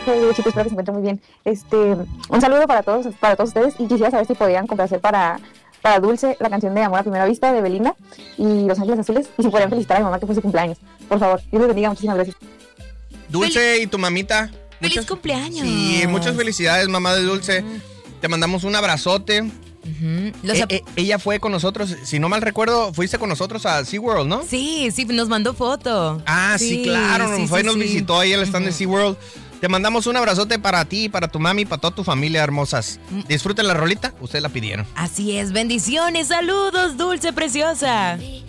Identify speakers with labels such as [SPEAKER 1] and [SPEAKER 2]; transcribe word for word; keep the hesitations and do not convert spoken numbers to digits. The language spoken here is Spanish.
[SPEAKER 1] Hey, chicos, espero que se encuentren muy bien. Este, un saludo para todos, para todos ustedes y quisiera saber si podrían complacer para, para Dulce la canción de Amor a Primera Vista de Belinda y Los Ángeles Azules y si podrían felicitar a mi mamá que fue su cumpleaños. Por favor, Dios les bendiga, muchísimas gracias.
[SPEAKER 2] Dulce y tu mamita.
[SPEAKER 3] ¡Feliz
[SPEAKER 2] muchas,
[SPEAKER 3] cumpleaños!
[SPEAKER 2] Sí, muchas felicidades, mamá de Dulce. Uh-huh. Te mandamos un abrazote.
[SPEAKER 3] Uh-huh. Los
[SPEAKER 2] eh, eh, ella fue con nosotros, si no mal recuerdo, fuiste con nosotros a SeaWorld, ¿no?
[SPEAKER 3] Sí, sí, nos mandó foto.
[SPEAKER 2] Ah, sí, sí claro, sí, fue y sí, nos sí. visitó ahí al stand uh-huh. de SeaWorld. Te mandamos un abrazote para ti, para tu mami, para toda tu familia hermosas. Disfruten la rolita, ustedes la pidieron.
[SPEAKER 3] Así es, bendiciones, saludos, Dulce preciosa.